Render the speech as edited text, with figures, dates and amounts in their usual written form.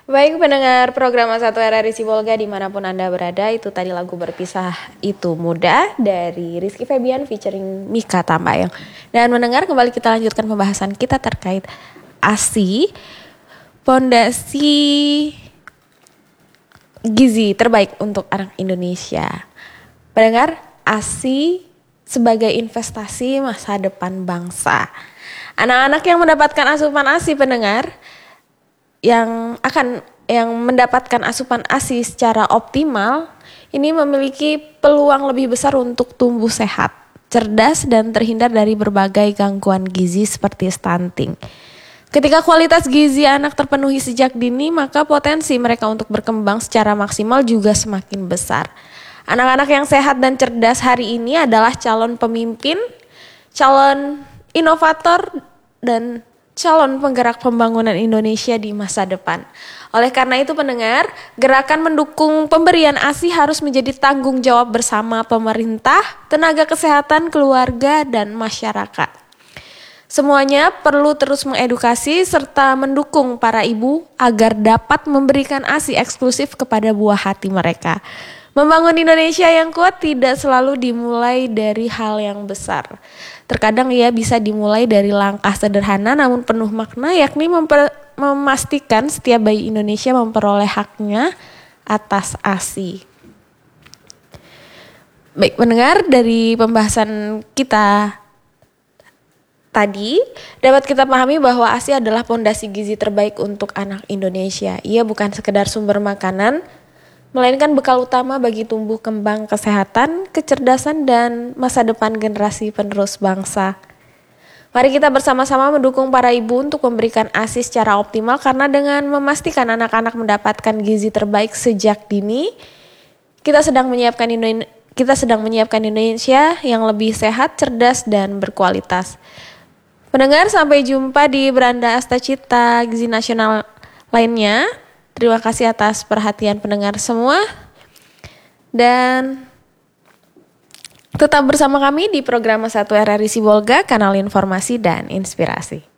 Baik pendengar program A1 RRI Sibolga dimanapun Anda berada, itu tadi lagu Berpisah Itu Mudah dari Rizky Febian featuring Mika Tambayong. Dan mendengar, kembali kita lanjutkan pembahasan kita terkait ASI, Pondasi Gizi Terbaik untuk Anak Indonesia. Pendengar, ASI sebagai investasi masa depan bangsa. Anak-anak yang mendapatkan asupan ASI, pendengar, yang mendapatkan asupan ASI secara optimal ini memiliki peluang lebih besar untuk tumbuh sehat, cerdas, dan terhindar dari berbagai gangguan gizi seperti stunting. Ketika kualitas gizi anak terpenuhi sejak dini, maka potensi mereka untuk berkembang secara maksimal juga semakin besar. Anak-anak yang sehat dan cerdas hari ini adalah calon pemimpin, calon inovator, dan calon penggerak pembangunan Indonesia di masa depan. Oleh karena itu pendengar, gerakan mendukung pemberian ASI harus menjadi tanggung jawab bersama pemerintah, tenaga kesehatan, keluarga, dan masyarakat. Semuanya perlu terus mengedukasi serta mendukung para ibu agar dapat memberikan ASI eksklusif kepada buah hati mereka. Membangun Indonesia yang kuat tidak selalu dimulai dari hal yang besar. Terkadang ia bisa dimulai dari langkah sederhana namun penuh makna, yakni memastikan setiap bayi Indonesia memperoleh haknya atas ASI. Baik pendengar, dari pembahasan kita tadi dapat kita pahami bahwa ASI adalah pondasi gizi terbaik untuk anak Indonesia. Ia bukan sekedar sumber makanan, melainkan bekal utama bagi tumbuh kembang kesehatan, kecerdasan, dan masa depan generasi penerus bangsa. Mari kita bersama-sama mendukung para ibu untuk memberikan ASI secara optimal, karena dengan memastikan anak-anak mendapatkan gizi terbaik sejak dini, kita sedang menyiapkan Indonesia yang lebih sehat, cerdas, dan berkualitas. Pendengar, sampai jumpa di Beranda Astacita Gizi Nasional lainnya. Terima kasih atas perhatian pendengar semua. Dan tetap bersama kami di program A1 RRI Sibolga, kanal informasi dan inspirasi.